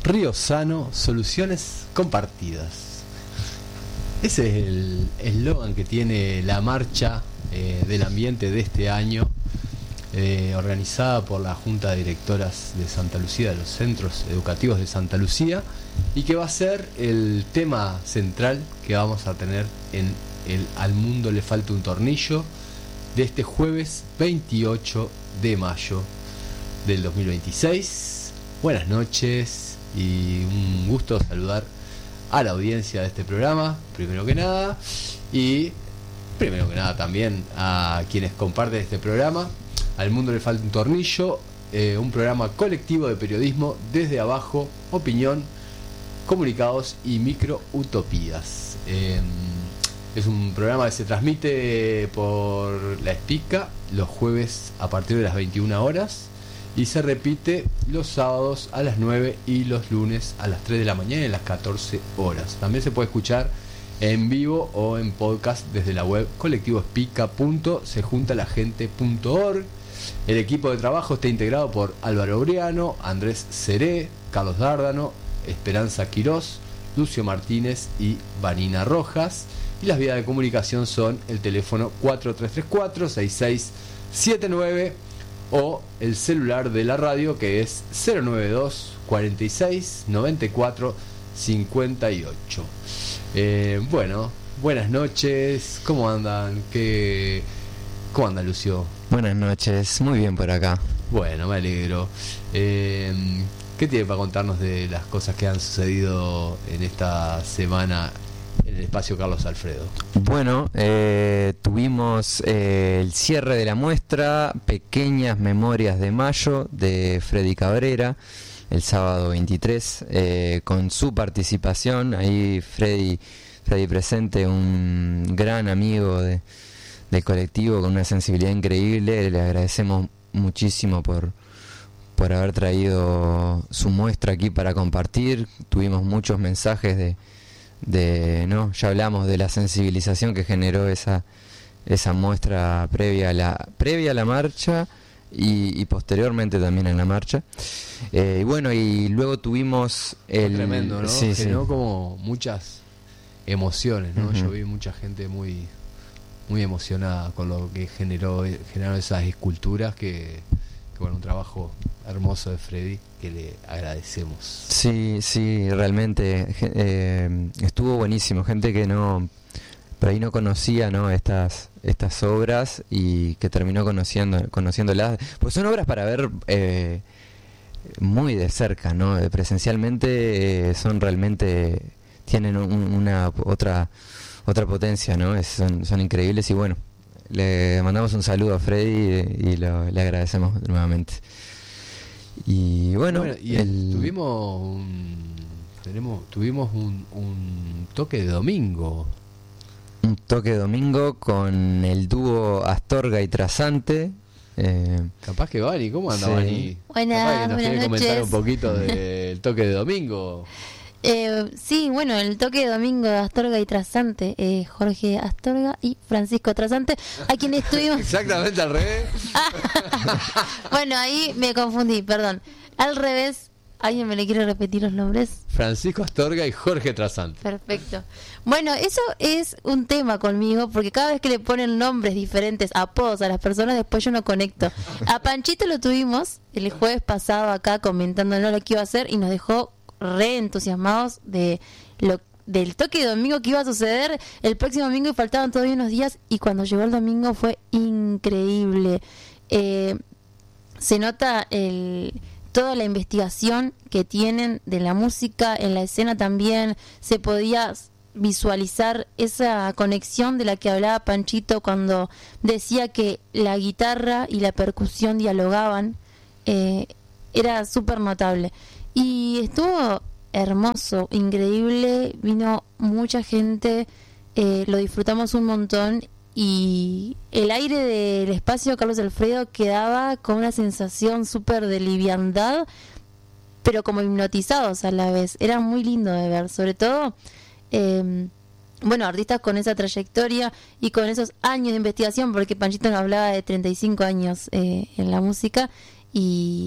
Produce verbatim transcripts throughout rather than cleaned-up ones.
Río Sano, soluciones compartidas. Ese es el eslogan que tiene la marcha eh, del ambiente de este año, eh, organizada por la Junta de Directoras de Santa Lucía, de los Centros Educativos de Santa Lucía, y que va a ser el tema central que vamos a tener en el Al Mundo Le Falta un Tornillo de este jueves veintiocho de mayo del dos mil veintiséis. Buenas noches y un gusto saludar a la audiencia de este programa, primero que nada, y primero que nada también a quienes comparten este programa. Al Mundo Le Falta un Tornillo, eh, un programa colectivo de periodismo desde abajo, opinión, comunicados y microutopías. Eh, es un programa que se transmite por la Espica los jueves a partir de las veintiuna horas y se repite los sábados a las nueve y los lunes a las tres de la mañana y a las catorce horas. También se puede escuchar en vivo o en podcast desde la web colectivoespica punto se junta la gente punto org. El equipo de trabajo está integrado por Álvaro Briano, Andrés Seré, Carlos Dárdano, Esperanza Quirós, Lucio Martínez y Vanina Rojas. Y las vías de comunicación son el teléfono cuatro tres tres cuatro, seis seis siete nueve o el celular de la radio, que es cero nueve dos, cuarenta y seis, noventa y cuatro, cincuenta y ocho. Eh, bueno, buenas noches. ¿Cómo andan? ¿Qué... ¿Cómo anda, Lucio? Buenas noches, muy bien por acá. Bueno, me alegro. Eh, ¿Qué tiene para contarnos de las cosas que han sucedido en esta semana en el espacio Carlos Alfredo? Bueno, eh, tuvimos eh, el cierre de la muestra Pequeñas Memorias de Mayo de Freddy Cabrera el sábado veintitrés, eh, con su participación. Ahí Freddy, Freddy presente, un gran amigo de, del colectivo con una sensibilidad increíble. Le agradecemos muchísimo por, por haber traído su muestra aquí para compartir. Tuvimos muchos mensajes de de no ya hablamos de la sensibilización que generó esa esa muestra previa a la previa a la marcha y, y posteriormente también en la marcha, eh, y bueno, y luego tuvimos el tremendo, ¿no? Sí, generó sí. como muchas emociones, ¿no? Uh-huh. Yo vi mucha gente muy muy emocionada con lo que generó generaron esas esculturas que, que bueno, un trabajo hermoso de Freddy que le agradecemos. Sí, sí, realmente eh, estuvo buenísimo. Gente que no, por ahí no conocía, ¿no?, estas estas obras y que terminó conociendo conociéndolas. Pues son obras para ver eh, muy de cerca, ¿no? Presencialmente eh, son realmente tienen un, una otra otra potencia, ¿no? Es, son son increíbles y bueno, le mandamos un saludo a Freddy y, y lo, le agradecemos nuevamente. Y bueno, bueno y el, tuvimos un, tenemos tuvimos un, un toque de domingo. Un toque de domingo con el dúo Astorga y Trasante. Eh, Capaz que Vani, ¿cómo anda, sí. Vani? Buenas, Capaz que nos buenas quiere comentar noches. un poquito del toque de domingo. Eh, sí, bueno, el toque de domingo de Astorga y Trasante, eh, Jorge Astorga y Francisco Trasante, a quienes estuvimos... Exactamente al revés. Bueno, ahí me confundí, perdón. Al revés, ¿alguien me le quiere repetir los nombres? Francisco Astorga y Jorge Trasante. Perfecto. Bueno, eso es un tema conmigo, porque cada vez que le ponen nombres diferentes, apodos a las personas, después yo no conecto. A Panchito lo tuvimos el jueves pasado acá comentándonos lo que iba a hacer y nos dejó re entusiasmados de lo del toque de domingo que iba a suceder el próximo domingo, y faltaban todavía unos días, y cuando llegó el domingo fue increíble. Eh, se nota el toda la investigación que tienen de la música en la escena. También se podía visualizar esa conexión de la que hablaba Panchito cuando decía que la guitarra y la percusión dialogaban. Eh, era súper notable. Y estuvo hermoso, increíble, vino mucha gente, eh, lo disfrutamos un montón, y el aire del espacio Carlos Alfredo quedaba con una sensación súper de liviandad, pero como hipnotizados a la vez. Era muy lindo de ver, sobre todo, eh, bueno, artistas con esa trayectoria y con esos años de investigación, porque Panchito nos hablaba de treinta y cinco años eh, en la música, y...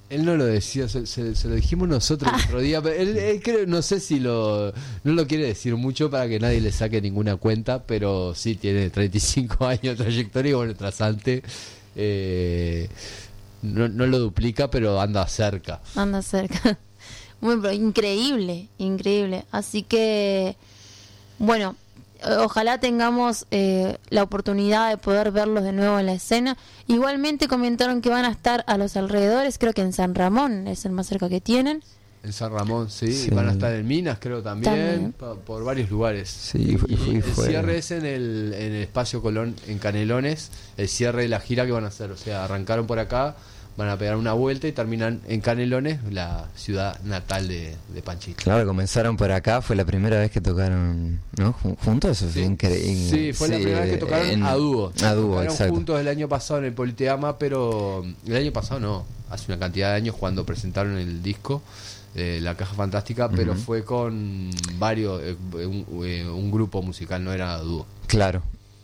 Él no lo decía, se, se, se lo dijimos nosotros el otro día. Pero él, él creo, no sé si lo no lo quiere decir mucho para que nadie le saque ninguna cuenta, pero sí tiene treinta y cinco años de trayectoria y bueno, trasante eh, no, no lo duplica, pero anda cerca. Anda cerca. Muy, pero increíble, increíble. Así que, bueno, ojalá tengamos eh, la oportunidad de poder verlos de nuevo en la escena. Igualmente comentaron que van a estar a los alrededores, creo que en San Ramón es el más cerca que tienen. En San Ramón, sí, Sí. y van a estar en Minas, creo también, También. pa- por varios lugares. Sí, fue- y fue- el fue- cierre es en el, en el Espacio Colón, en Canelones, el cierre de la gira que van a hacer. O sea, arrancaron por acá, van a pegar una vuelta y terminan en Canelones, la ciudad natal de, de Panchito. Claro, comenzaron por acá, fue la primera vez que tocaron, ¿no? Jun- juntos, eso Sí, fue increíble. sí, fue la primera vez que tocaron en- a dúo. A dúo, Tocaron exacto. juntos el año pasado en el Politeama, pero el año pasado no, hace una cantidad de años cuando presentaron el disco, eh, La Caja Fantástica, pero Ujú. fue con varios, eh, un, eh, un grupo musical, no era a dúo. Claro.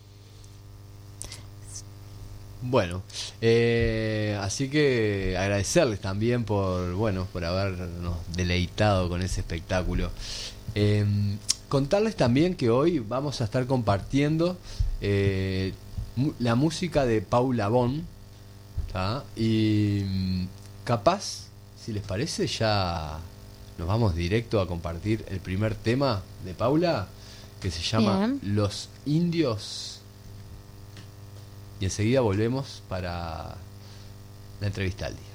Bueno, eh, así que agradecerles también por, bueno, por habernos deleitado con ese espectáculo. Eh, contarles también que hoy vamos a estar compartiendo eh, mu- la música de Paula Bon, ¿tá? Y mm, capaz, si les parece, ya nos vamos directo a compartir el primer tema de Paula, que se llama Bien. Los Indios. Y enseguida volvemos para la entrevista al día.